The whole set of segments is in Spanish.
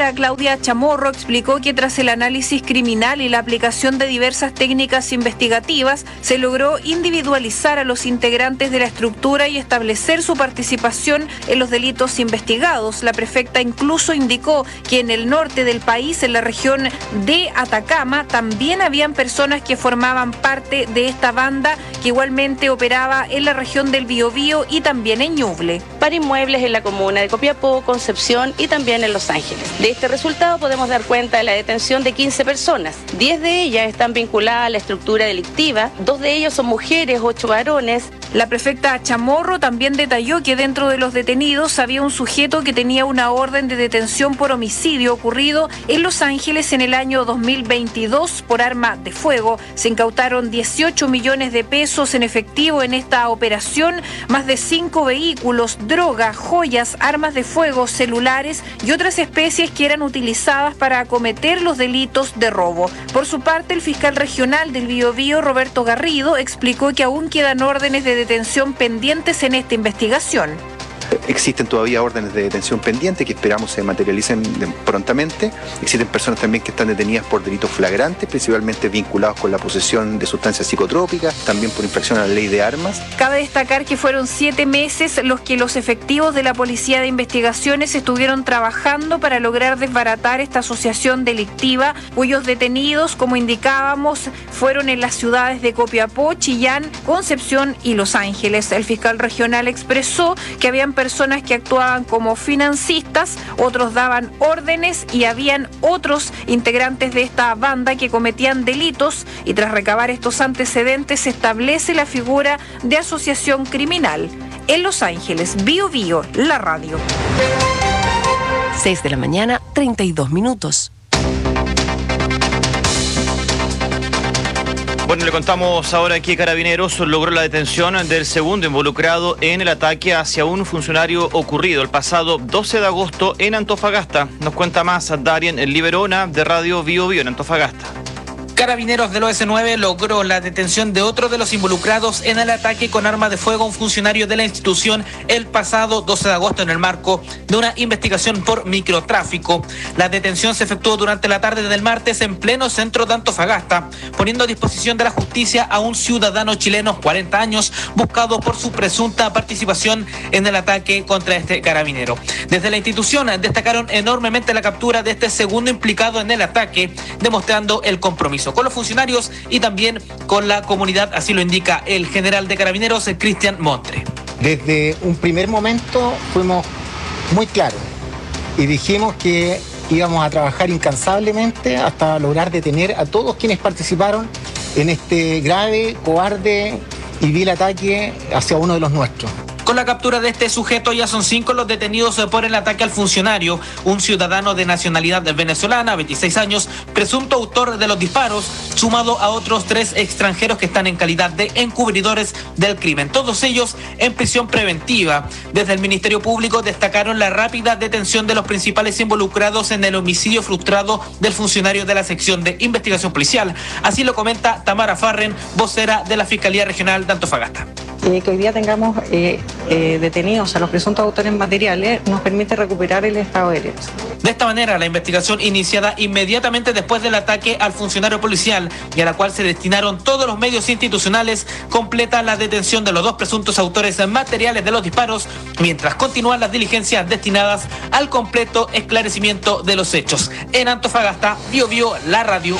fiscalía Claudia Chamorro explicó que tras el análisis criminal y la aplicación de diversas técnicas investigativas, se logró individualizar a los integrantes de la estructura y establecer su participación en los delitos investigados. La prefecta incluso indicó que en el norte del país, en la región de Atacama, también habían personas que formaban parte de esta banda que igualmente operaba en la región del Biobío y también en Ñuble. Para inmuebles en la comuna de Copiapó, Concepción y también en Los Ángeles. De este resultado podemos dar cuenta de la detención de 15 personas. 10 de ellas están vinculadas a la estructura delictiva, 2 de ellos son mujeres, 8 varones. La prefecta Chamorro también detalló que dentro de los detenidos había un sujeto que tenía una orden de detención por homicidio ocurrido en Los Ángeles en el año 2022 por arma de fuego. Se incautaron 18 millones de pesos en efectivo en esta operación, más de 5 vehículos, droga, joyas, armas de fuego, celulares y otras especies que eran utilizadas para acometer los delitos de robo. Por su parte, el fiscal regional del Biobío, Roberto Garrido, explicó que aún quedan órdenes de detención pendientes en esta investigación. Existen todavía órdenes de detención pendientes que esperamos se materialicen prontamente. Existen personas también que están detenidas por delitos flagrantes, principalmente vinculados con la posesión de sustancias psicotrópicas, también por infracción a la ley de armas. Cabe destacar que fueron 7 meses los que los efectivos de la Policía de Investigaciones estuvieron trabajando para lograr desbaratar esta asociación delictiva, cuyos detenidos, como indicábamos, fueron en las ciudades de Copiapó, Chillán, Concepción y Los Ángeles. El fiscal regional expresó que habían personas que actuaban como financistas, otros daban órdenes y habían otros integrantes de esta banda que cometían delitos, y tras recabar estos antecedentes se establece la figura de asociación criminal. En Los Ángeles, Biobío, la radio. 6 de la mañana, 32 minutos. Bueno, le contamos ahora que Carabineros logró la detención del segundo involucrado en el ataque hacia un funcionario ocurrido el pasado 12 de agosto en Antofagasta. Nos cuenta más Darien Liberona de Radio Biobío en Antofagasta. Carabineros del OS9 logró la detención de otro de los involucrados en el ataque con arma de fuego a un funcionario de la institución el pasado 12 de agosto en el marco de una investigación por microtráfico. La detención se efectuó durante la tarde del martes en pleno centro de Antofagasta, poniendo a disposición de la justicia a un ciudadano chileno, 40 años, buscado por su presunta participación en el ataque contra este carabinero. Desde la institución destacaron enormemente la captura de este segundo implicado en el ataque, demostrando el compromiso con los funcionarios y también con la comunidad, así lo indica el general de Carabineros, Cristian Montre. Desde un primer momento fuimos muy claros y dijimos que íbamos a trabajar incansablemente hasta lograr detener a todos quienes participaron en este grave, cobarde y vil ataque hacia uno de los nuestros. Con la captura de este sujeto ya son 5 los detenidos por el ataque al funcionario, un ciudadano de nacionalidad venezolana, 26 años, presunto autor de los disparos, sumado a otros 3 extranjeros que están en calidad de encubridores del crimen, todos ellos en prisión preventiva. Desde el Ministerio Público destacaron la rápida detención de los principales involucrados en el homicidio frustrado del funcionario de la sección de investigación policial. Así lo comenta Tamara Farren, vocera de la Fiscalía Regional de Antofagasta. Que hoy día tengamos detenidos a los presuntos autores materiales nos permite recuperar el estado de derecho. De esta manera, la investigación iniciada inmediatamente después del ataque al funcionario policial y a la cual se destinaron todos los medios institucionales, completa la detención de los 2 presuntos autores materiales de los disparos, mientras continúan las diligencias destinadas al completo esclarecimiento de los hechos. En Antofagasta, Biobío, la radio.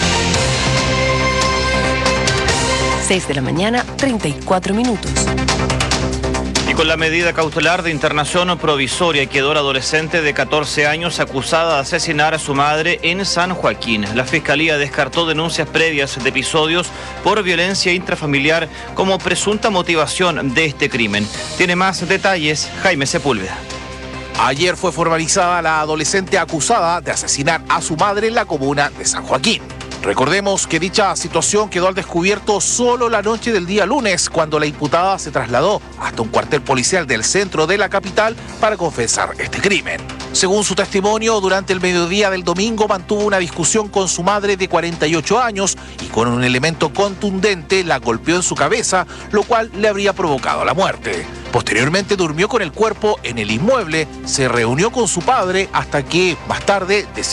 6 de la mañana, 34 minutos. Y con la medida cautelar de internación provisoria quedó la adolescente de 14 años acusada de asesinar a su madre en San Joaquín. La Fiscalía descartó denuncias previas de episodios por violencia intrafamiliar como presunta motivación de este crimen. Tiene más detalles Jaime Sepúlveda. Ayer fue formalizada la adolescente acusada de asesinar a su madre en la comuna de San Joaquín. Recordemos que dicha situación quedó al descubierto solo la noche del día lunes, cuando la imputada se trasladó hasta un cuartel policial del centro de la capital para confesar este crimen. Según su testimonio, durante el mediodía del domingo mantuvo una discusión con su madre de 48 años y con un elemento contundente la golpeó en su cabeza, lo cual le habría provocado la muerte. Posteriormente durmió con el cuerpo en el inmueble, se reunió con su padre hasta que más tarde decidió